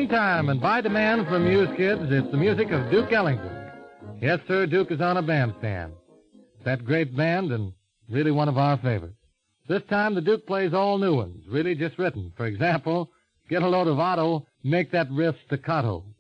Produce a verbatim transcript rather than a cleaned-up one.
Springtime, and by demand from Muse Kids, it's the music of Duke Ellington. Yes, sir, Duke is on a bandstand. That great band and really one of our favorites. This time the Duke plays all new ones, really just written. For example, Get a Load of Otto, Make That Riff Staccato.